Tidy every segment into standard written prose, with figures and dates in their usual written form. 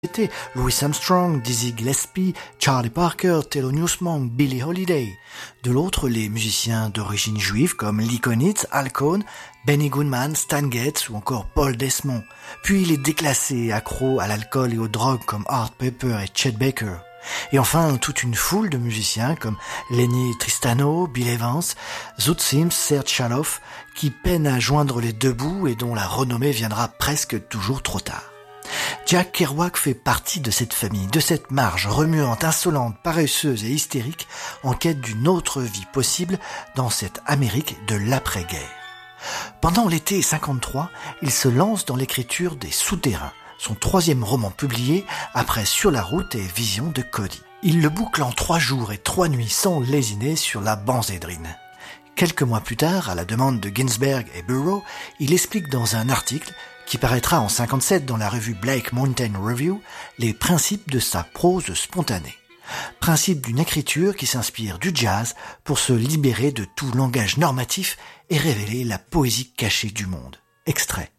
Louis Armstrong, Dizzy Gillespie, Charlie Parker, Thelonious Monk, Billie Holiday. De l'autre, les musiciens d'origine juive comme Lee Konitz, Al Cohn, Benny Goodman, Stan Getz ou encore Paul Desmond. Puis les déclassés accros à l'alcool et aux drogues comme Art Pepper et Chet Baker. Et enfin, toute une foule de musiciens comme Lenny Tristano, Bill Evans, Zoot Sims, Serge Chaloff, qui peinent à joindre les deux bouts et dont la renommée viendra presque toujours trop tard. Jack Kerouac fait partie de cette famille, de cette marge remuante, insolente, paresseuse et hystérique, en quête d'une autre vie possible dans cette Amérique de l'après-guerre. Pendant l'été 53, il se lance dans l'écriture des Souterrains, son 3e roman publié après Sur la route et Vision de Cody. Il le boucle en 3 jours et 3 nuits sans lésiner sur la benzédrine. Quelques mois plus tard, à la demande de Ginsberg et Burroughs, il explique dans un article qui paraîtra en 57 dans la revue Blake Mountain Review, les principes de sa prose spontanée. Principe d'une écriture qui s'inspire du jazz pour se libérer de tout langage normatif et révéler la poésie cachée du monde. Extrait.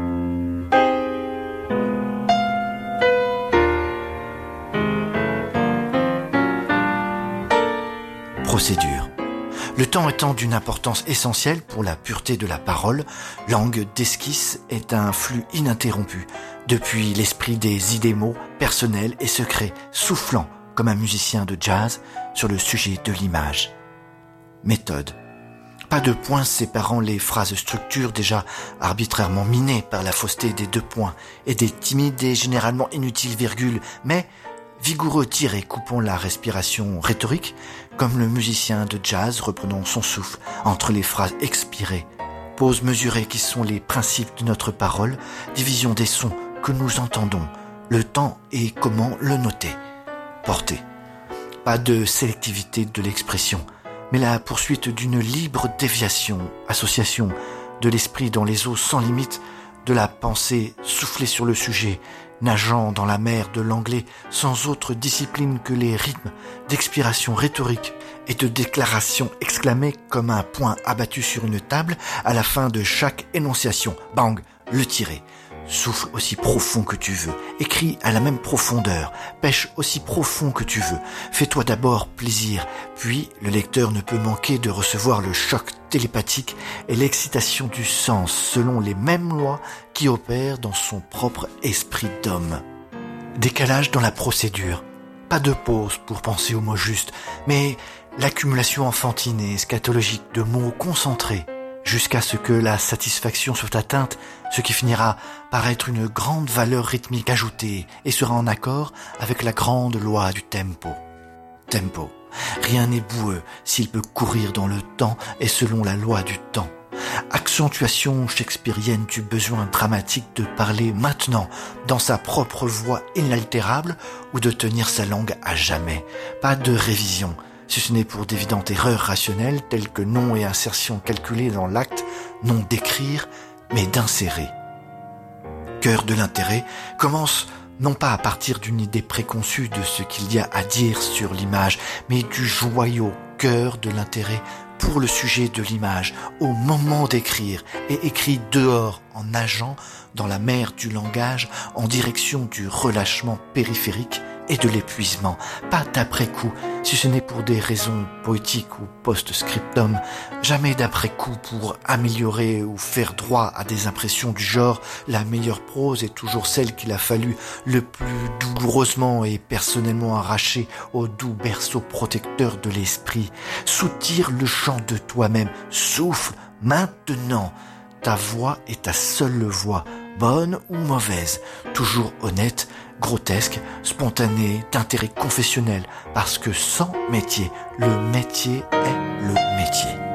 Procédure. Le temps étant d'une importance essentielle pour la pureté de la parole, langue d'esquisse est un flux ininterrompu, depuis l'esprit des idées-mots personnels et secrets, soufflant comme un musicien de jazz sur le sujet de l'image. Méthode. Pas de points séparant les phrases structures déjà arbitrairement minées par la fausseté des 2 points et des timides et généralement inutiles virgules, mais vigoureux tirés coupant la respiration rhétorique, comme le musicien de jazz reprenant son souffle entre les phrases expirées. Pauses mesurées qui sont les principes de notre parole, division des sons que nous entendons, le temps et comment le noter. Portée. Pas de sélectivité de l'expression, mais la poursuite d'une libre déviation, association de l'esprit dans les eaux sans limite, de la pensée soufflée sur le sujet, nageant dans la mer de l'anglais sans autre discipline que les rythmes d'expiration rhétorique et de déclaration exclamée comme un point abattu sur une table à la fin de chaque énonciation. Bang, le tiré. Souffle aussi profond que tu veux, écris à la même profondeur, pêche aussi profond que tu veux. Fais-toi d'abord plaisir, puis le lecteur ne peut manquer de recevoir le choc télépathique et l'excitation du sens selon les mêmes lois qui opèrent dans son propre esprit d'homme. Décalage dans la procédure. Pas de pause pour penser aux mots justes, mais l'accumulation enfantine et scatologique de mots concentrés, jusqu'à ce que la satisfaction soit atteinte, ce qui finira par être une grande valeur rythmique ajoutée et sera en accord avec la grande loi du tempo. Tempo. Rien n'est boueux s'il peut courir dans le temps et selon la loi du temps. Accentuation shakespearienne du besoin dramatique de parler maintenant dans sa propre voix inaltérable ou de tenir sa langue à jamais. Pas de révision, si ce n'est pour d'évidentes erreurs rationnelles telles que nom et insertion calculés dans l'acte, non d'écrire, mais d'insérer. Cœur de l'intérêt commence non pas à partir d'une idée préconçue de ce qu'il y a à dire sur l'image, mais du joyau cœur de l'intérêt pour le sujet de l'image, au moment d'écrire, et écrit dehors en nageant dans la mer du langage en direction du relâchement périphérique et de l'épuisement, pas d'après-coup, si ce n'est pour des raisons poétiques ou post-scriptum, jamais d'après-coup pour améliorer ou faire droit à des impressions du genre « la meilleure prose est toujours celle qu'il a fallu le plus douloureusement et personnellement arracher au doux berceau protecteur de l'esprit. Soutire le chant de toi-même, souffle maintenant, ta voix est ta seule voix, bonne ou mauvaise, toujours honnête, grotesque, spontanée, d'intérêt confessionnel, parce que sans métier, le métier est le métier.